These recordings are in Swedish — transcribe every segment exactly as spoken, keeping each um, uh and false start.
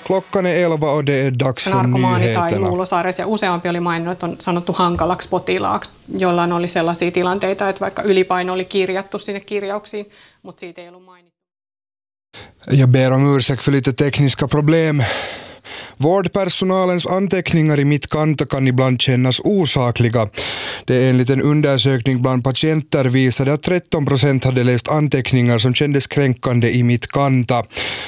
Klockan är elva och det är dags för nyheterna. Tai Luulosaaressa ja useampi oli maininnut, että on sanottu hankalaksi potilaaksi, jollain oli sellaisia tilanteita, että vaikka ylipaino oli kirjattu sinne kirjauksiin, mutta siitä ei ollut mainittu. Jag ber om ursäkt för lite tekniska problem. Vårdpersonalens anteckningar i Mittkanta kan ibland kännas osakliga. Det är enligt en undersökning bland patienter visade att tretton procent hade läst anteckningar som kändes kränkande i Mittkanta.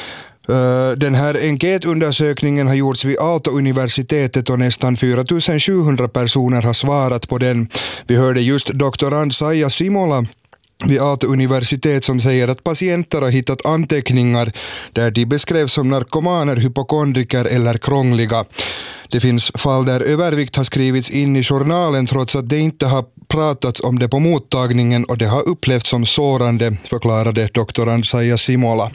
Den här enkätundersökningen har gjorts vid Aalto-universitetet och nästan fyra tusen sjuhundra personer har svarat på den. Vi hörde just doktorand Saija Simola vid Aalto-universitet som säger att patienter har hittat anteckningar där de beskrevs som narkomaner, hypokondriker eller krångliga. Det finns fall där övervikt har skrivits in i journalen trots att det inte har pratats om det på mottagningen och det har upplevts som sårande, förklarade doktorand Saija Simola.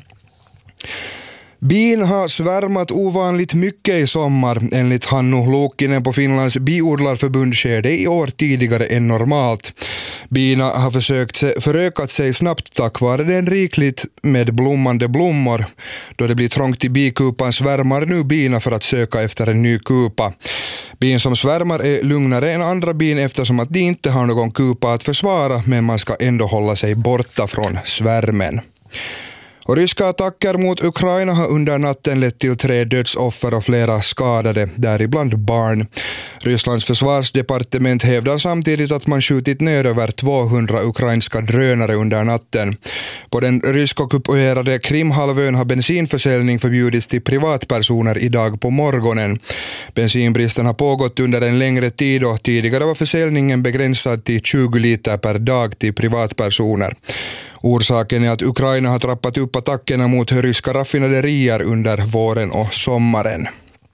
Bin har svärmat ovanligt mycket i sommar. Enligt Hannu Luukkinen på Finlands biodlarförbund sker det i år tidigare än normalt. Bina har försökt se, förökat sig snabbt tack vare den rikligt med blommande blommor. Då det blir trångt i bikupan svärmar nu bina för att söka efter en ny kupa. Bin som svärmar är lugnare än andra bin eftersom att de inte har någon kupa att försvara, men man ska ändå hålla sig borta från svärmen. Och ryska attacker mot Ukraina har under natten lett till tre dödsoffer och flera skadade, däribland barn. Rysslands försvarsdepartement hävdar samtidigt att man skjutit ner över tvåhundra ukrainska drönare under natten. På den ryskockuperade Krimhalvön har bensinförsäljning förbjudits till privatpersoner idag på morgonen. Bensinbristen har pågått under en längre tid och tidigare var försäljningen begränsad till tjugo liter per dag till privatpersoner. Orsaken är att Ukraina har trappat upp attackerna mot ryska raffinaderier under våren och sommaren.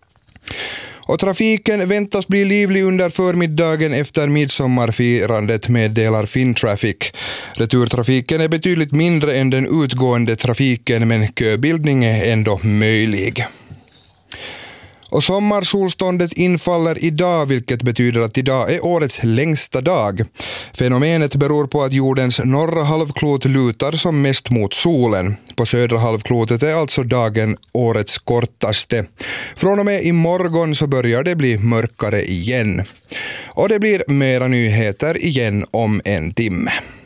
Och trafiken väntas bli livlig under förmiddagen efter midsommarfirandet, meddelar Fintraffic. Returtrafiken är betydligt mindre än den utgående trafiken, men köbildning är ändå möjlig. Och sommarsolståndet infaller idag, vilket betyder att idag är årets längsta dag. Fenomenet beror på att jordens norra halvklot lutar som mest mot solen. På södra halvklotet är alltså dagen årets kortaste. Från och med imorgon så börjar det bli mörkare igen. Och det blir mera nyheter igen om en timme.